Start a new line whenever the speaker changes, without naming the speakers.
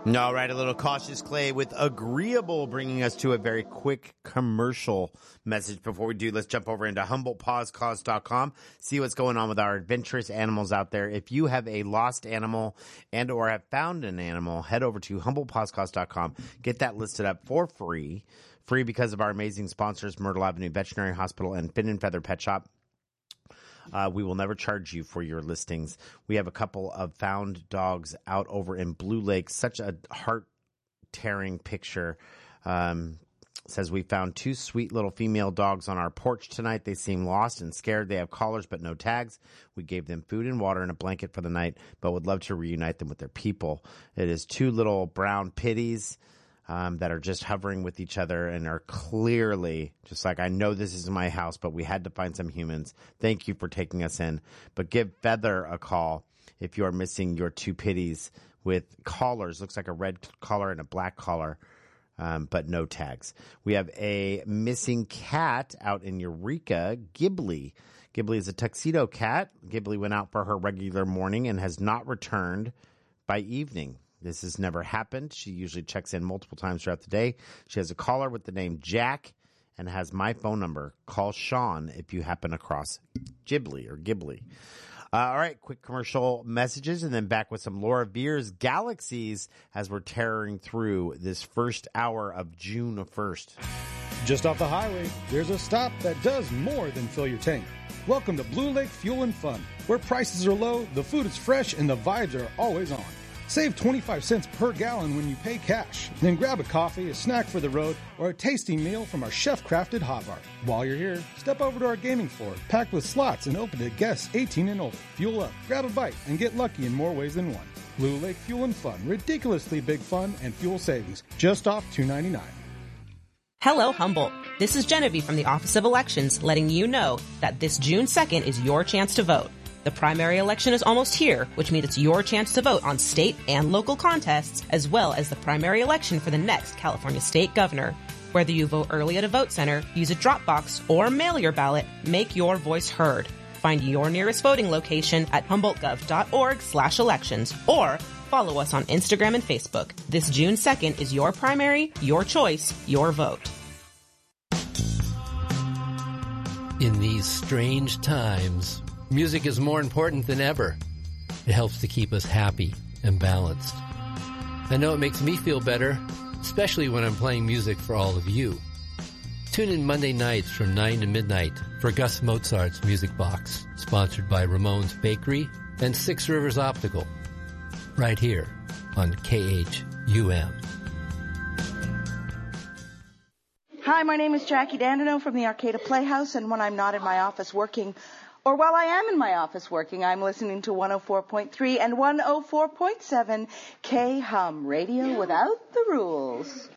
All right, a little Cautious Clay with Agreeable, bringing us to a very quick commercial message. Before we do, let's jump over into HumboldtPawsCause.com, see what's going on with our adventurous animals out there. If you have a lost animal and or have found an animal, head over to HumboldtPawsCause.com. Get that listed up for free. Free because of our amazing sponsors, Myrtle Avenue Veterinary Hospital and Fin and Feather Pet Shop. We will never charge you for your listings. We have a couple of found dogs out over in Blue Lake. Such a heart-tearing picture. Says we found two sweet little female dogs on our porch tonight. They seem lost and scared. They have collars but no tags. We gave them food and water and a blanket for the night, but would love to reunite them with their people. It is two little brown pitties that are just hovering with each other and are clearly just like, I know this is my house, but we had to find some humans. Thank you for taking us in. But give Feather a call if you are missing your two pitties with collars. Looks like a red collar and a black collar, but no tags. We have a missing cat out in Eureka, Ghibli. Ghibli is a tuxedo cat. Ghibli went out for her regular morning and has not returned by evening. This has never happened. She usually checks in multiple times throughout the day. She has a collar with the name Jack and has my phone number. Call Sean if you happen across Ghibli or Ghibli. All right, quick commercial messages and then back with some Laura Beer's Galaxies as we're tearing through this first hour of June 1st.
Just off the highway, there's a stop that does more than fill your tank. Welcome to Blue Lake Fuel and Fun, where prices are low, the food is fresh, and the vibes are always on. Save 25 cents per gallon when you pay cash. Then grab a coffee, a snack for the road, or a tasty meal from our chef-crafted hot bar. While you're here, step over to our gaming floor, packed with slots and open to guests 18 and older. Fuel up, grab a bite, and get lucky in more ways than one. Blue Lake Fuel and Fun. Ridiculously big fun and fuel savings. Just off $2.99.
Hello, Humboldt. This is Genevieve from the Office of Elections letting you know that this June 2nd is your chance to vote. The primary election is almost here, which means it's your chance to vote on state and local contests, as well as the primary election for the next California state governor. Whether you vote early at a vote center, use a drop box, or mail your ballot, make your voice heard. Find your nearest voting location at humboldtgov.org/elections or follow us on Instagram and Facebook. This June 2nd is your primary, your choice, your vote.
In these strange times, music is more important than ever. It helps to keep us happy and balanced. I know it makes me feel better, especially when I'm playing music for all of you. Tune in Monday nights from 9 to midnight for Gus Mozart's Music Box, sponsored by Ramon's Bakery and Six Rivers Optical, right here on KHUM.
Hi, my name is Jackie Dandino from the Arcata Playhouse, and when I'm not in my office working, or while I am in my office working, I'm listening to 104.3 and 104.7 K-Hum, radio without the rules.